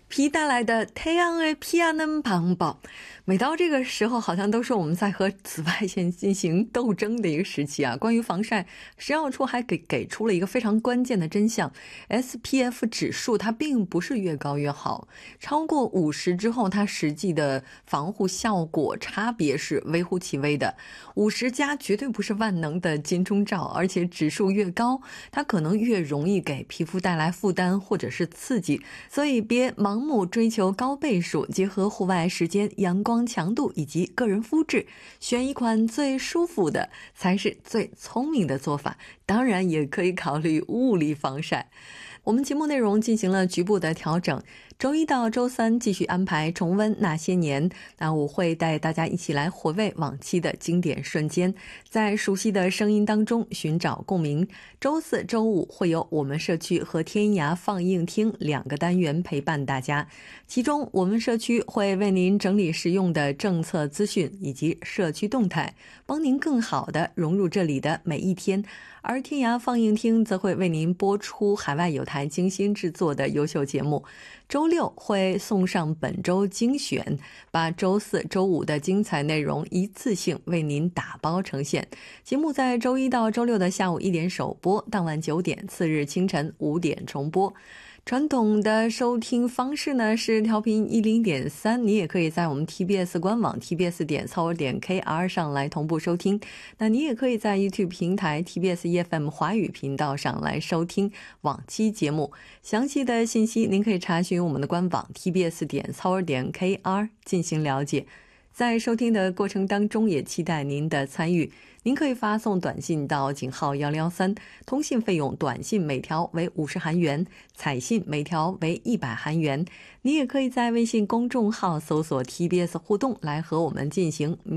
비带来的태양을 피하는 방법， 每到这个时候好像都是我们在和紫外线进行斗争的一个时期啊。关于防晒，食药处还给出了一个非常关键的真相， SPF 指数它并不是越高越好，超过50之后它实际的防护效果差别是微乎其微的。50加绝对不是万能的金钟罩，而且指数越高它可能越容易给皮肤带来负担或者是刺激，所以别盲目追求高倍数，结合户外时间、阳光强度以及个人肤质，选一款最舒服的才是最聪明的做法。当然也可以考虑物理防晒。我们节目内容进行了局部的调整，周一到周三继续安排重温那些年，那我会带大家一起来回味往期的经典瞬间，在熟悉的声音当中寻找共鸣。周四周五会有我们社区和天涯放映厅2个单元陪伴大家，其中我们社区会为您整理实用的政策资讯以及社区动态，帮您更好地融入这里的每一天，而天涯放映厅则会为您播出海外有台精心制作的优秀节目。周六会送上本周精选，把周四周五的精彩内容一次性为您打包呈现。节目在周一到周六的下午1点首播，当晚9点，次日清晨5点重播。传统的收听方式呢是调频100.3，你也可以在我们 TBS 官网 tbs.seoul.kr 上来同步收听，那你也可以在 YouTube 平台 TBS EFM 华语频道上来收听往期节目。详细的信息您可以查询我们的官网 tbs.seoul.kr 进行了解。在收听的过程当中也期待您的参与，您可以发送短信到井号1113，通信费用短信每条为50韩元，彩信每条为100韩元。你也可以在微信公众号搜索 TBS 互动来和我们进行